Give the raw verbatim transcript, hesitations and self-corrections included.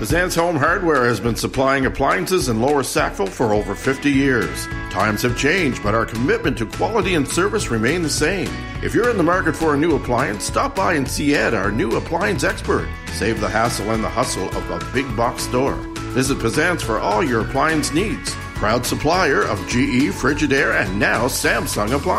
Pizan's Home Hardware has been supplying appliances in Lower Sackville for over fifty years. Times have changed, but our commitment to quality and service remain the same. If you're in the market for a new appliance, stop by and see Ed, our new appliance expert. Save the hassle and the hustle of a big box store. Visit Pizan's for all your appliance needs. Proud supplier of G E, Frigidaire, and now Samsung appliances.